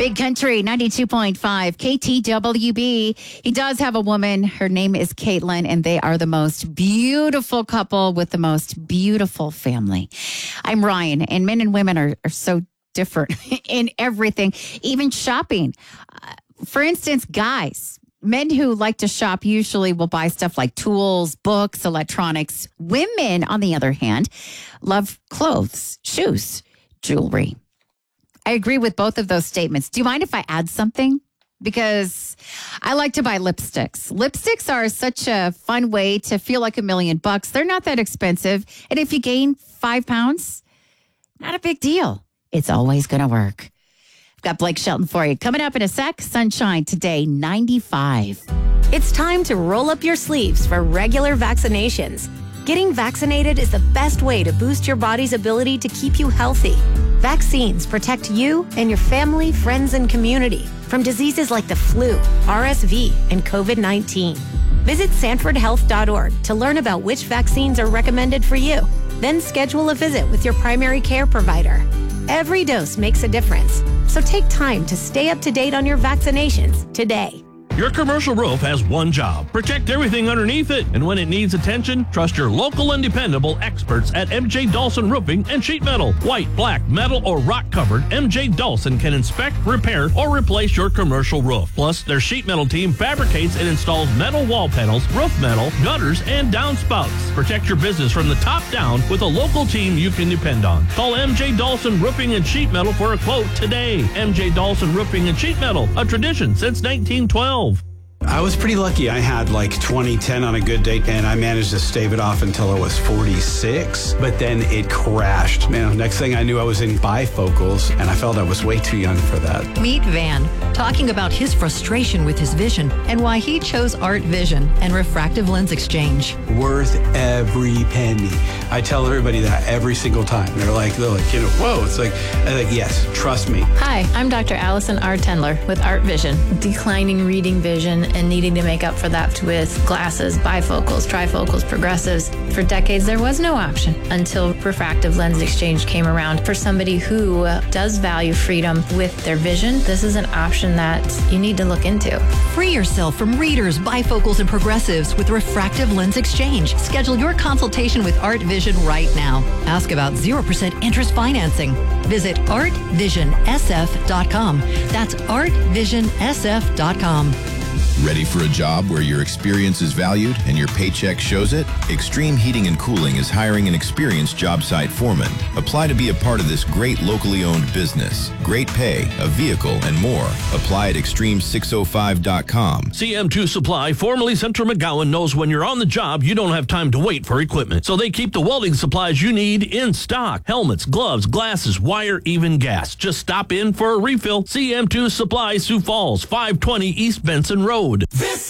Big Country 92.5 KTWB. He does have a woman. Her name is Caitlin, and they are the most beautiful couple with the most beautiful family. I'm Ryan, and men and women are so different in everything, even shopping. For instance, guys. Men who like to shop usually will buy stuff like tools, books, electronics. Women, on the other hand, love clothes, shoes, jewelry. I agree with both of those statements. Do you mind if I add something? Because I like to buy lipsticks. Lipsticks are such a fun way to feel like $1 million. They're not that expensive. And if you gain 5 pounds, not a big deal. It's always going to work. Got Blake Shelton for you. Coming up in a sec, sunshine today, 95. It's time to roll up your sleeves for regular vaccinations. Getting vaccinated is the best way to boost your body's ability to keep you healthy. Vaccines protect you and your family, friends, and community from diseases like the flu, RSV, and COVID-19. Visit SanfordHealth.org to learn about which vaccines are recommended for you. Then schedule a visit with your primary care provider. Every dose makes a difference, so take time to stay up to date on your vaccinations today. Your commercial roof has one job. Protect everything underneath it. And when it needs attention, trust your local and dependable experts at MJ Dawson Roofing and Sheet Metal. White, black, metal, or rock covered, MJ Dawson can inspect, repair, or replace your commercial roof. Plus, their sheet metal team fabricates and installs metal wall panels, roof metal, gutters, and downspouts. Protect your business from the top down with a local team you can depend on. Call MJ Dawson Roofing and Sheet Metal for a quote today. MJ Dawson Roofing and Sheet Metal, a tradition since 1912. I was pretty lucky. I had like 2010 on a good day, and I managed to stave it off until I was 46, but then it crashed. Next thing I knew, I was in bifocals, and I felt I was way too young for that. Meet Van, talking about his frustration with his vision and why he chose Art Vision and refractive lens exchange. Worth every penny. I tell everybody that every single time. They're like, whoa. It's like, yes, trust me. Hi, I'm Dr. Allison R. Tendler with Art Vision. Declining reading vision and needing to make up for that with glasses, bifocals, trifocals, progressives. For decades, there was no option until refractive lens exchange came around. For somebody who does value freedom with their vision, this is an option that you need to look into. Free yourself from readers, bifocals, and progressives with refractive lens exchange. Schedule your consultation with Art Vision right now. Ask about 0% interest financing. Visit artvision.sf.com. That's artvision.sf.com. Ready for a job where your experience is valued and your paycheck shows it? Extreme Heating and Cooling is hiring an experienced job site foreman. Apply to be a part of this great locally owned business. Great pay, a vehicle, and more. Apply at extreme605.com. CM2 Supply, formerly Central McGowan, knows when you're on the job, you don't have time to wait for equipment. So they keep the welding supplies you need in stock. Helmets, gloves, glasses, wire, even gas. Just stop in for a refill. CM2 Supply, Sioux Falls, 520 East Benson Road. This